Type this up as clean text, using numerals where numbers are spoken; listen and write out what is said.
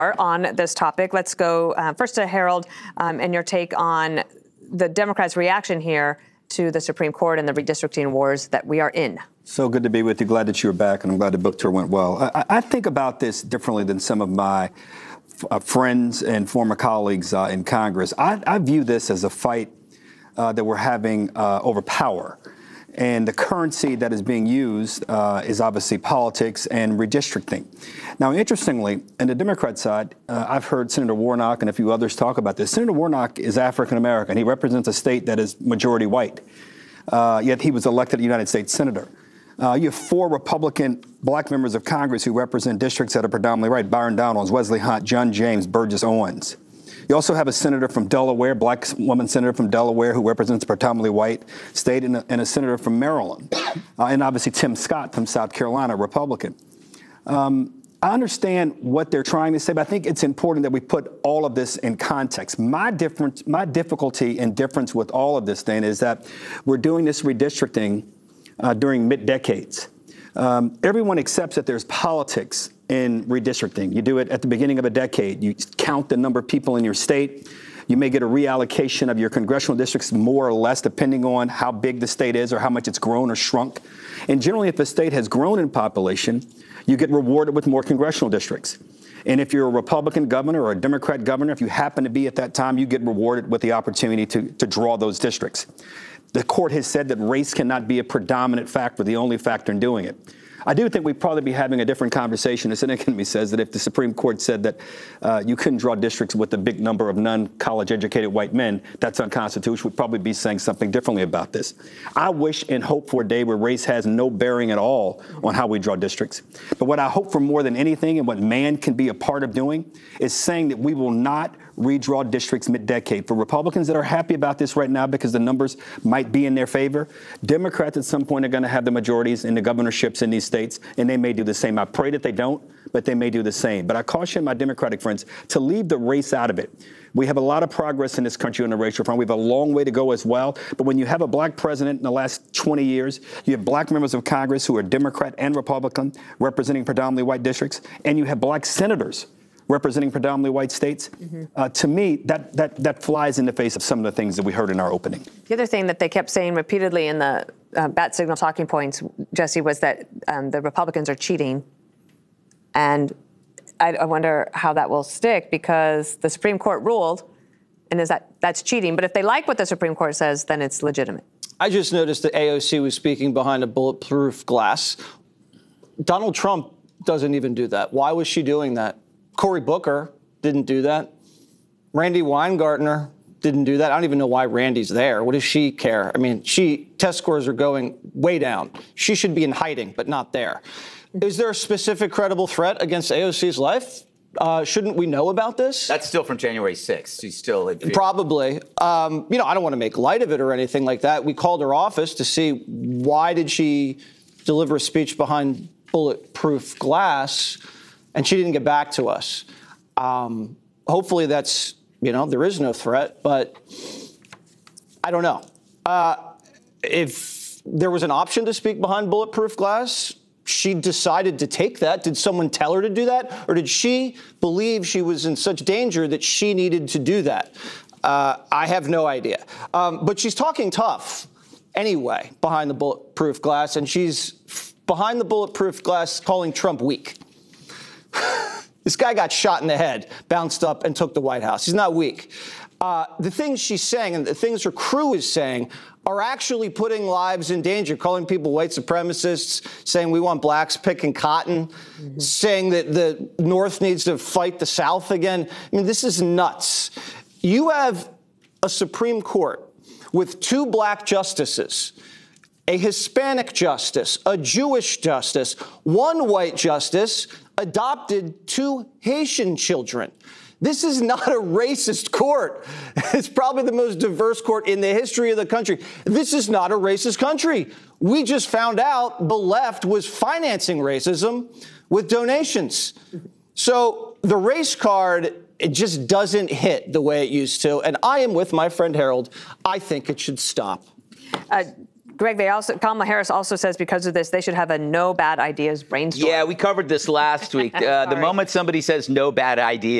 on this topic. Let's go first to Harold and your take on the Democrats' reaction here to the Supreme Court and the redistricting wars that we are in. So good to be with you. Glad that you were back, and I'm glad the book tour went well. I think about this differently than some of my friends and former colleagues in Congress. I view this as a fight that we're having over power. And the currency that is being used is obviously politics and redistricting. Now, interestingly, in the Democrat side, I've heard Senator Warnock and a few others talk about this. Senator Warnock is African-American. He represents a state that is majority white, yet he was elected a United States senator. You have 4 Republican black members of Congress who represent districts that are predominantly right: Byron Donalds, Wesley Hunt, John James, Burgess Owens. You also have a senator from Delaware, black woman senator from Delaware who represents a predominantly white state, and a senator from Maryland, and obviously Tim Scott from South Carolina, Republican. I understand what they're trying to say, but I think it's important that we put all of this in context. My difficulty and difference with all of this, then, is that we're doing this redistricting during mid-decades. Everyone accepts that there's politics in redistricting. You do it at the beginning of a decade. You count the number of people in your state. You may get a reallocation of your congressional districts more or less depending on how big the state is or how much it's grown or shrunk. And generally, if a state has grown in population, you get rewarded with more congressional districts. And if you're a Republican governor or a Democrat governor, if you happen to be at that time, you get rewarded with the opportunity to draw those districts. The court has said that race cannot be a predominant factor, the only factor in doing it. I do think we'd probably be having a different conversation. As Senator says that if the Supreme Court said that you couldn't draw districts with a big number of non-college educated white men, that's unconstitutional. We'd probably be saying something differently about this. I wish and hope for a day where race has no bearing at all on how we draw districts. But what I hope for more than anything, and what man can be a part of doing, is saying that we will not redraw districts mid-decade. For Republicans that are happy about this right now because the numbers might be in their favor, Democrats at some point are going to have the majorities in the governorships in these states, and they may do the same. I pray that they don't, but they may do the same. But I caution my Democratic friends to leave the race out of it. We have a lot of progress in this country on the racial front. We have a long way to go as well. But when you have a black president in the last 20 years, you have black members of Congress who are Democrat and Republican representing predominantly white districts, and you have black senators representing predominantly white states, to me, that flies in the face of some of the things that we heard in our opening. The other thing that they kept saying repeatedly in the bat signal talking points, Jesse, was that the Republicans are cheating. And I wonder how that will stick, because the Supreme Court ruled, and that's cheating. But if they like what the Supreme Court says, then it's legitimate. I just noticed that AOC was speaking behind a bulletproof glass. Donald Trump doesn't even do that. Why was she doing that? Cory Booker didn't do that. Randy Weingartner didn't do that. I don't even know why Randy's there. What does she care? I mean, test scores are going way down. She should be in hiding, but not there. Is there a specific credible threat against AOC's life? Shouldn't we know about this? That's still from January 6th. She's still in fear. Probably. I don't want to make light of it or anything like that. We called her office to see why did she deliver a speech behind bulletproof glass, and she didn't get back to us. Hopefully that's, there is no threat, but I don't know. If there was an option to speak behind bulletproof glass, she decided to take that. Did someone tell her to do that? Or did she believe she was in such danger that she needed to do that? I have no idea. But she's talking tough anyway behind the bulletproof glass, and she's behind the bulletproof glass calling Trump weak. This guy got shot in the head, bounced up, and took the White House. He's not weak. The things she's saying and the things her crew is saying are actually putting lives in danger, calling people white supremacists, saying we want blacks picking cotton, saying that the North needs to fight the South again. I mean, this is nuts. You have a Supreme Court with 2 black justices, a Hispanic justice, a Jewish justice, 1 white justice, adopted 2 Haitian children. This is not a racist court. It's probably the most diverse court in the history of the country. This is not a racist country. We just found out the left was financing racism with donations. So the race card, it just doesn't hit the way it used to. And I am with my friend Harold. I think it should stop. Greg, Kamala Harris also says because of this, they should have a no bad ideas brainstorm. Yeah, we covered this last week. The moment somebody says no bad idea,